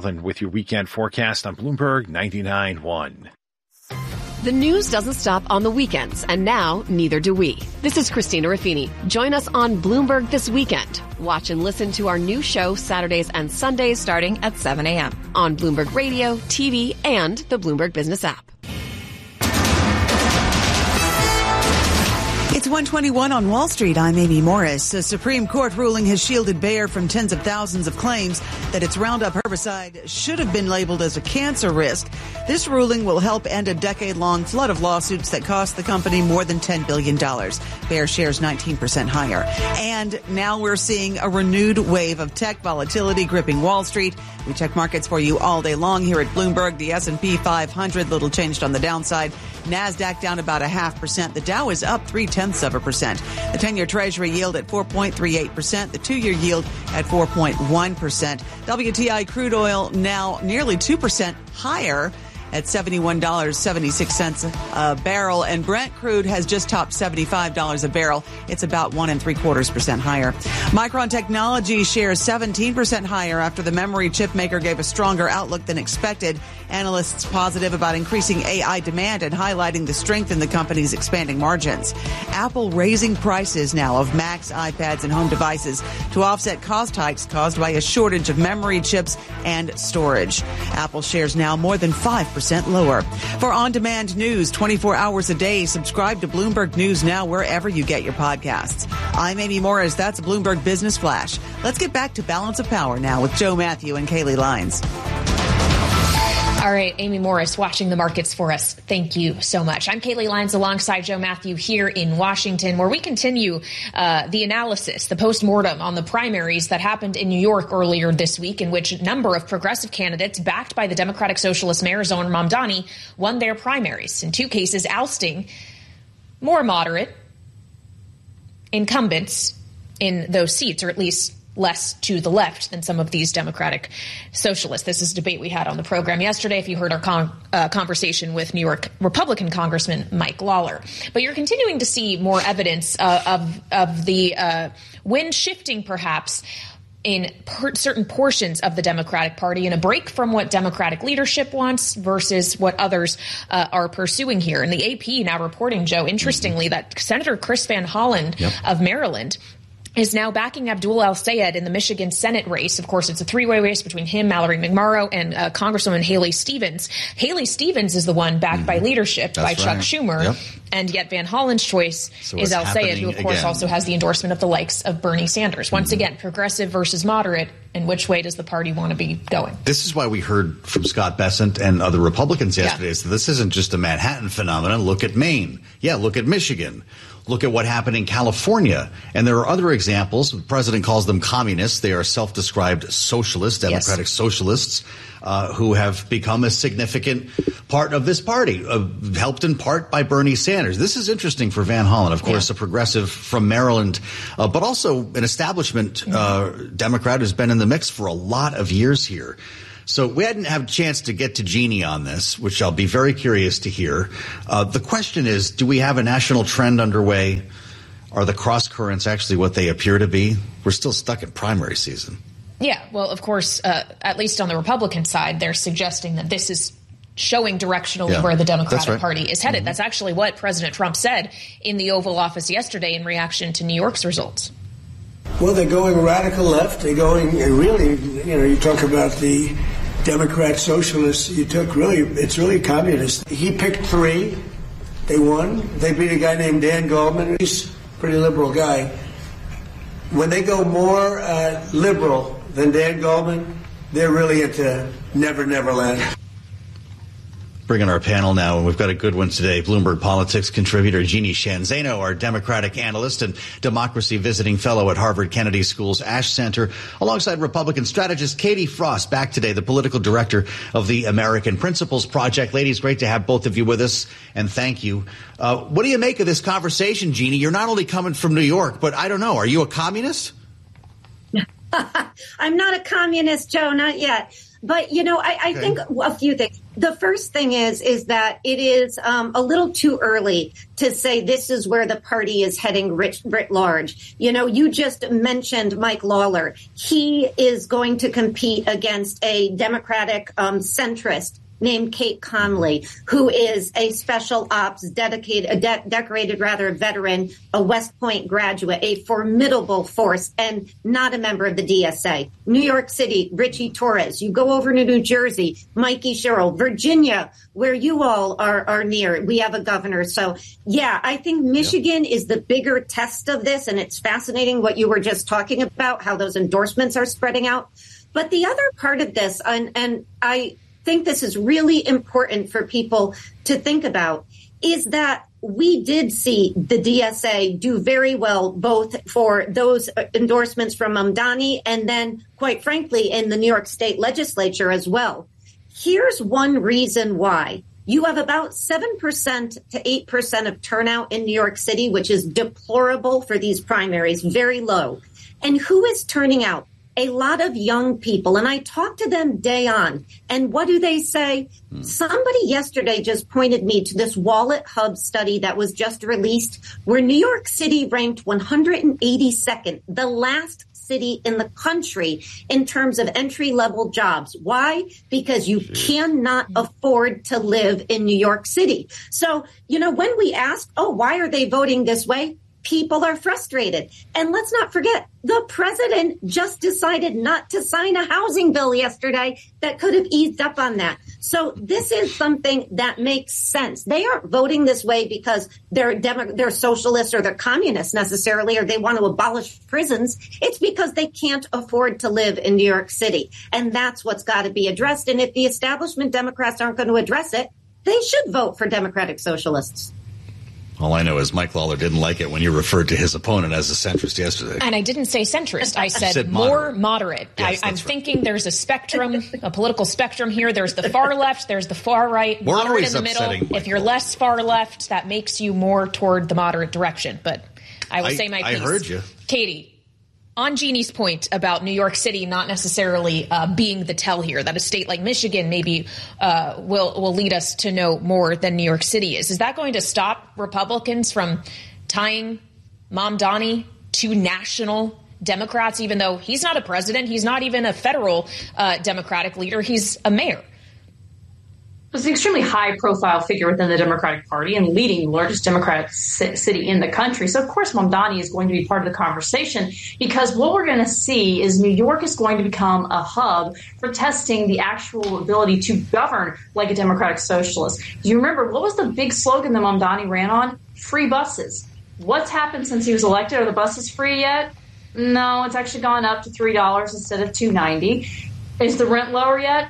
with your weekend forecast on Bloomberg 99.1. The news doesn't stop on the weekends, and now neither do we. This is Christina Ruffini. Join us on Bloomberg this weekend. Watch and listen to our new show Saturdays and Sundays starting at 7 a.m. on Bloomberg Radio, TV, and the Bloomberg Business app. It's 1:21 on Wall Street. I'm Amy Morris. A Supreme Court ruling has shielded Bayer from tens of thousands of claims that its Roundup herbicide should have been labeled as a cancer risk. This ruling will help end a decade-long flood of lawsuits that cost the company more than $10 billion. Bayer shares 19% higher. And now we're seeing a renewed wave of tech volatility gripping Wall Street. We check markets for you all day long here at Bloomberg. The S&P 500, little changed on the downside. NASDAQ down about 0.5%. The Dow is up 0.3%. The 10-year Treasury yield at 4.38%. The 2-year yield at 4.1%. WTI crude oil now nearly 2% higher at $71.76 a barrel, and Brent crude has just topped $75 a barrel. It's about 1.75% higher. Micron Technology shares 17% higher after the memory chip maker gave a stronger outlook than expected. Analysts positive about increasing AI demand and highlighting the strength in the company's expanding margins. Apple raising prices now of Macs, iPads, and home devices to offset cost hikes caused by a shortage of memory chips and storage. Apple shares now more than 5% lower. For on-demand news 24 hours a day, subscribe to Bloomberg News Now wherever you get your podcasts. I'm Amy Morris. That's a Bloomberg Business Flash. Let's get back to Balance of Power now with Joe Matthew and Kaylee Lyons. All right, Amy Morris watching the markets for us. Thank you so much. I'm Kaylee Lyons alongside Joe Matthew here in Washington, where we continue the analysis, the postmortem on the primaries that happened in New York earlier this week, in which a number of progressive candidates backed by the Democratic Socialist Mayor Zohran Mamdani won their primaries, in two cases ousting more moderate incumbents in those seats, or at least less to the left than some of these Democratic socialists. This is a debate we had on the program yesterday, if you heard our conversation with New York Republican Congressman Mike Lawler. But you're continuing to see more evidence of the wind shifting, perhaps, in certain portions of the Democratic Party, and a break from what Democratic leadership wants versus what others are pursuing here. And the AP now reporting, Joe, interestingly, that Senator Chris Van Hollen of Maryland is now backing Abdul El-Sayed in the Michigan Senate race. Of course, it's a three-way race between him, Mallory McMorrow, and Congresswoman Haley Stevens. Haley Stevens is the one backed by leadership, by Chuck Schumer. And yet Van Hollen's choice is El-Sayed, who, of course, also has the endorsement of the likes of Bernie Sanders. Once again, progressive versus moderate. And which way does the party want to be going? This is why we heard from Scott Bessent and other Republicans yesterday. So this isn't just a Manhattan phenomenon. Look at Maine. Look at Michigan. Look at what happened in California. And there are other examples. The president calls them communists. They are self-described socialists, democratic socialists, who have become a significant part of this party, helped in part by Bernie Sanders. This is interesting for Van Hollen, of course, a progressive from Maryland, but also an establishment Democrat who's been in the mix for a lot of years here. So we hadn't had a chance to get to Jeannie on this, which I'll be very curious to hear. The question is, do we have a national trend underway? Are the cross currents actually what they appear to be? We're still stuck in primary season. Yeah, well, of course, at least on the Republican side, they're suggesting that this is showing directionally where the Democratic Party is headed. That's actually what President Trump said in the Oval Office yesterday in reaction to New York's results. Well, they're going radical left. They're going really, you talk about the Democrat socialists. It's really communist. He picked three. They won. They beat a guy named Dan Goldman. He's a pretty liberal guy. When they go more liberal than Dan Goldman, they're really into Never Never Land. Bring in our panel now, and we've got a good one today. Bloomberg Politics contributor Jeannie Sheehan Zaino, our Democratic analyst and democracy visiting fellow at Harvard Kennedy School's Ash Center, alongside Republican strategist Katie Frost, back today, the political director of the American Principles Project. Ladies, great to have both of you with us, and thank you. What do you make of this conversation, Jeannie? You're not only coming from New York, but I don't know, are you a communist? I'm not a communist, Joe, not yet. But, I think a few things. The first thing is that it is a little too early to say this is where the party is heading writ large. You know, you just mentioned Mike Lawler. He is going to compete against a Democratic centrist named Kate Conley, who is a special ops decorated veteran, a West Point graduate, a formidable force, and not a member of the DSA. New York City, Richie Torres. You go over to New Jersey, Mikey Sherrill, Virginia, where you all are near. We have a governor. So, yeah, I think Michigan is the bigger test of this, and it's fascinating what you were just talking about, how those endorsements are spreading out. But the other part of this, and I think this is really important for people to think about, is that we did see the DSA do very well, both for those endorsements from Mamdani and then, quite frankly, in the New York State legislature as well. Here's one reason why. You have about 7% to 8% of turnout in New York City, which is deplorable for these primaries, very low. And who is turning out? A lot of young people, and I talk to them day on. And what do they say? Somebody yesterday just pointed me to this Wallet Hub study that was just released, where New York City ranked 182nd, the last city in the country in terms of entry-level jobs. Why? Because you cannot afford to live in New York City. So, you know, when we ask, why are they voting this way? People are frustrated. And let's not forget, the president just decided not to sign a housing bill yesterday that could have eased up on that. So this is something that makes sense. They aren't voting this way because they're socialists or they're communists necessarily, or they want to abolish prisons. It's because they can't afford to live in New York City. And that's what's got to be addressed. And if the establishment Democrats aren't going to address it, they should vote for Democratic socialists. All I know is Mike Lawler didn't like it when you referred to his opponent as a centrist yesterday. And I didn't say centrist. I said more moderate. Yes, I'm thinking there's a spectrum, a political spectrum here. There's the far left. There's the far right. We're moderate always in the middle. upsetting If you're less far left, that makes you more toward the moderate direction. But I will say my piece. I heard you. Katie, on Jeannie's point about New York City not necessarily being the tell here, that a state like Michigan maybe will lead us to know more than New York City is that going to stop Republicans from tying Mamdani to national Democrats, even though he's not a president, he's not even a federal Democratic leader, he's a mayor? Was an extremely high-profile figure within the Democratic Party and leading the largest Democratic city in the country. So, of course, Mamdani is going to be part of the conversation, because what we're going to see is New York is going to become a hub for testing the actual ability to govern like a Democratic socialist. Do you remember, what was the big slogan that Mamdani ran on? Free buses. What's happened since he was elected? Are the buses free yet? No, it's actually gone up to $3 instead of $2.90. Is the rent lower yet?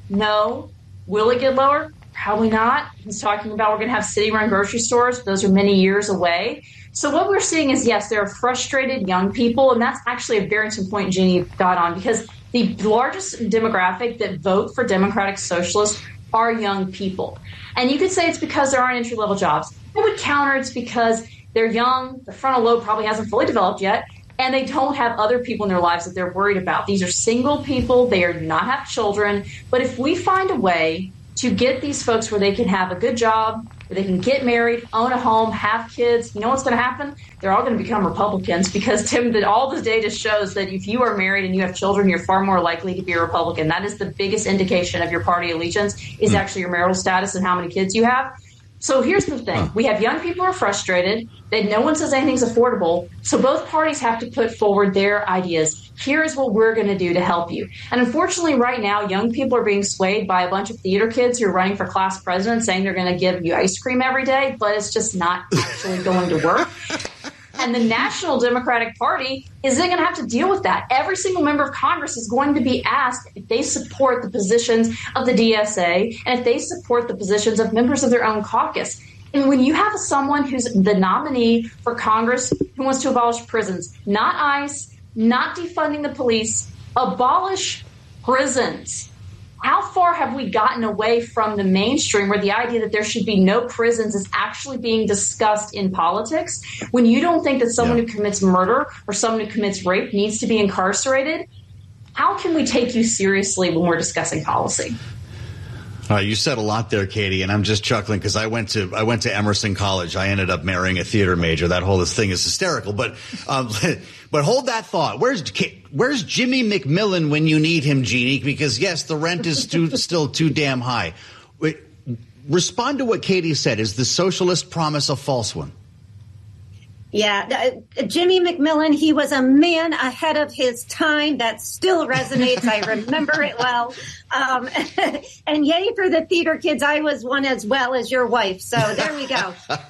No. Will it get lower? Probably not. He's talking about we're going to have city-run grocery stores. Those are many years away. So what we're seeing is, yes, there are frustrated young people, and that's actually a very important point Jeannie got on, because the largest demographic that vote for Democratic Socialists are young people. And you could say it's because there aren't entry-level jobs. I would counter it's because they're young, the frontal lobe probably hasn't fully developed yet, and they don't have other people in their lives that they're worried about. These are single people. They are not have children. But if we find a way to get these folks where they can have a good job, where they can get married, own a home, have kids, you know what's going to happen? They're all going to become Republicans, because, Tim, all the data shows that if you are married and you have children, you're far more likely to be a Republican. That is the biggest indication of your party allegiance, is actually your marital status and how many kids you have. So here's the thing. We have young people who are frustrated. No one says anything's affordable. So both parties have to put forward their ideas. Here is what we're going to do to help you. And unfortunately, right now, young people are being swayed by a bunch of theater kids who are running for class president, saying they're going to give you ice cream every day, but it's just not actually going to work. And the National Democratic Party is then going to have to deal with that. Every single member of Congress is going to be asked if they support the positions of the DSA and if they support the positions of members of their own caucus. And when you have someone who's the nominee for Congress who wants to abolish prisons, not ICE, not defunding the police, abolish prisons. How far have we gotten away from the mainstream where the idea that there should be no prisons is actually being discussed in politics? When you don't think that someone who commits murder or someone who commits rape needs to be incarcerated, how can we take you seriously when we're discussing policy? You said a lot there, Katie, and I'm just chuckling because I went to Emerson College. I ended up marrying a theater major. This thing is hysterical. But hold that thought. Where's Jimmy McMillan when you need him, Jeannie? Because yes, the rent is still too damn high. Wait, respond to what Katie said. Is the socialist promise a false one? Yeah, Jimmy McMillan, he was a man ahead of his time. That still resonates. I remember it well. And yay for the theater kids. I was one as well as your wife. So there we go.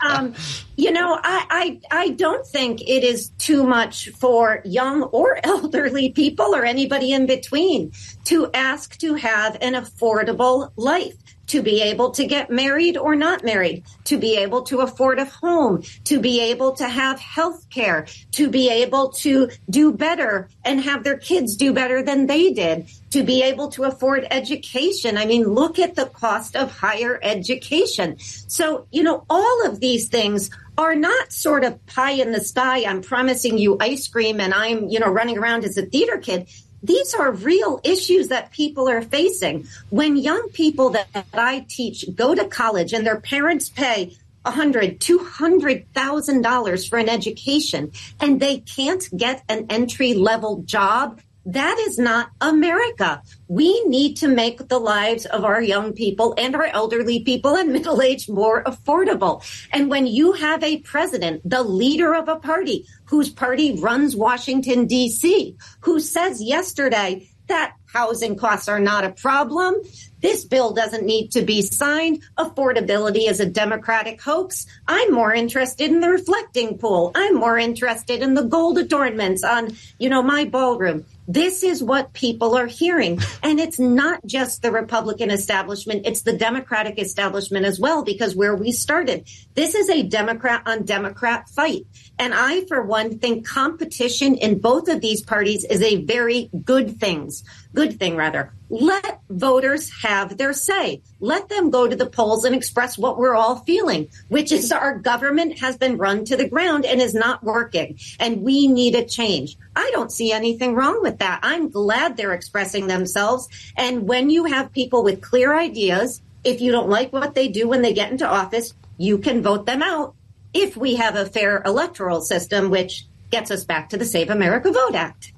I don't think it is too much for young or elderly people or anybody in between to ask to have an affordable life, to be able to get married or not married, to be able to afford a home, to be able to have health care, to be able to do better and have their kids do better than they did, to be able to afford education. I mean, look at the cost of higher education. So, all of these things are not sort of pie in the sky. I'm promising you ice cream and I'm, running around as a theater kid. These are real issues that people are facing. When young people that I teach go to college and their parents pay $100,000, $200,000 for an education and they can't get an entry-level job, that is not America. We need to make the lives of our young people and our elderly people and middle-aged more affordable. And when you have a president, the leader of a party, whose party runs Washington, D.C., who says yesterday that housing costs are not a problem, this bill doesn't need to be signed, affordability is a Democratic hoax, I'm more interested in the reflecting pool, I'm more interested in the gold adornments on, my ballroom. This is what people are hearing. And it's not just the Republican establishment, it's the Democratic establishment as well, because where we started, this is a Democrat on Democrat fight. And I, for one, think competition in both of these parties is a very good thing. Let voters have their say. Let them go to the polls and express what we're all feeling, which is our government has been run to the ground and is not working. And we need a change. I don't see anything wrong with that. I'm glad they're expressing themselves. And when you have people with clear ideas, if you don't like what they do when they get into office, you can vote them out if we have a fair electoral system, which gets us back to the Save America Vote Act.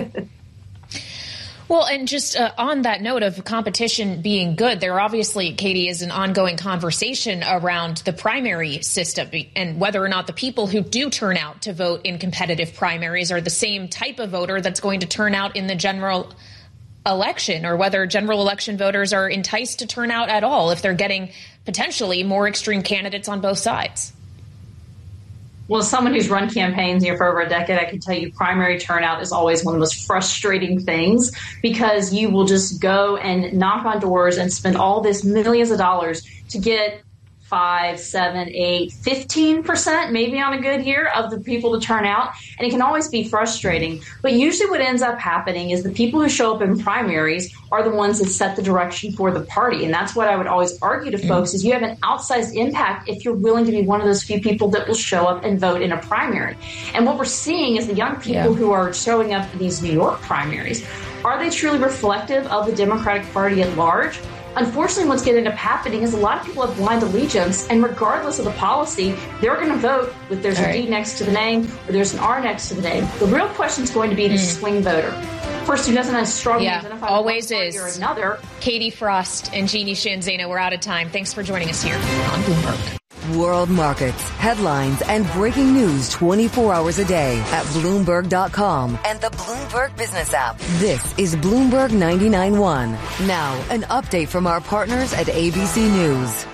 Well, and just on that note of competition being good, there obviously, Katie, is an ongoing conversation around the primary system and whether or not the people who do turn out to vote in competitive primaries are the same type of voter that's going to turn out in the general election, or whether general election voters are enticed to turn out at all if they're getting potentially more extreme candidates on both sides. Well, as someone who's run campaigns here for over a decade, I can tell you primary turnout is always one of the most frustrating things, because you will just go and knock on doors and spend all this millions of dollars to get 5, 7, 8, 15%, maybe on a good year, of the people to turn out. And it can always be frustrating. But usually what ends up happening is the people who show up in primaries are the ones that set the direction for the party. And that's what I would always argue to folks, is you have an outsized impact if you're willing to be one of those few people that will show up and vote in a primary. And what we're seeing is the young people who are showing up in these New York primaries, are they truly reflective of the Democratic Party at large? Unfortunately, what's going to end up happening is a lot of people have blind allegiance, and regardless of the policy, they're going to vote with there's a D next to the name or there's an R next to the name. The real question is going to be the swing voter. Person who doesn't strongly identify always with one is party or another. Katie Frost and Jeannie Sheehan Zaino, we're out of time. Thanks for joining us here on Bloomberg. World markets, headlines, and breaking news 24 hours a day at Bloomberg.com and the Bloomberg Business app. This is Bloomberg 99.1. Now, an update from our partners at ABC News.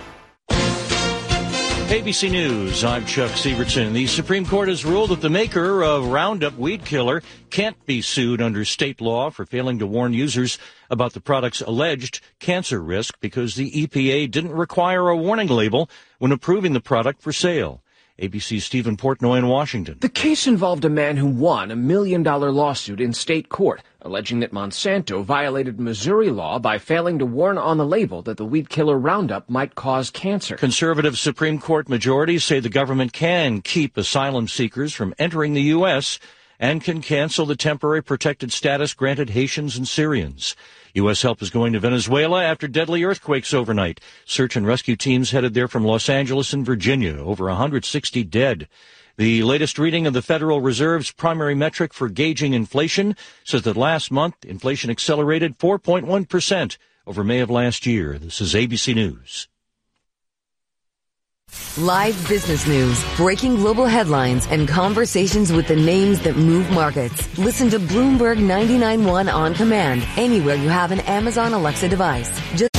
ABC News, I'm Chuck Sievertson. The Supreme Court has ruled that the maker of Roundup weed killer can't be sued under state law for failing to warn users about the product's alleged cancer risk because the EPA didn't require a warning label when approving the product for sale. ABC's Stephen Portnoy in Washington. The case involved a man who won $1 million lawsuit in state court, alleging that Monsanto violated Missouri law by failing to warn on the label that the weed killer Roundup might cause cancer. Conservative Supreme Court majorities say the government can keep asylum seekers from entering the U.S. and can cancel the temporary protected status granted Haitians and Syrians. U.S. help is going to Venezuela after deadly earthquakes overnight. Search and rescue teams headed there from Los Angeles and Virginia. Over 160 dead. The latest reading of the Federal Reserve's primary metric for gauging inflation says that last month, inflation accelerated 4.1% over May of last year. This is ABC News. Live business news, breaking global headlines, and conversations with the names that move markets. Listen to Bloomberg 99.1 on command anywhere you have an Amazon Alexa device. Just